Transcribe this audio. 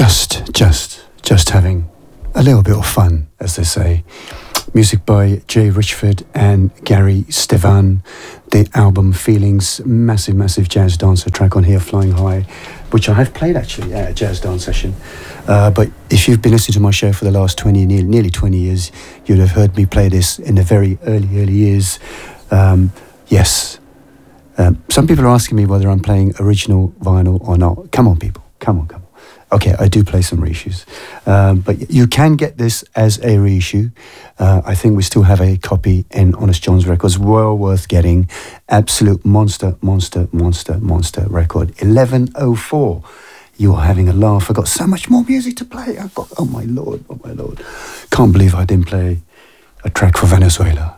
Just having a little bit of fun, as they say. Music by Jay Richford and Gary Stevan. The album Feelings, massive jazz dancer track on here, Flying High, which I have played actually at a jazz dance session. But if you've been listening to my show for the last nearly 20 years, you'd have heard me play this in the very early years. Yes. Some people are asking me whether I'm playing original vinyl or not. Come on, people. Come on. Okay, I do play some reissues. But you can get this as a reissue. I think we still have a copy in Honest John's Records. Well worth getting. Absolute monster record. 1104. You're having a laugh. I've got so much more music to play. Oh my lord. Can't believe I didn't play a track for Venezuela.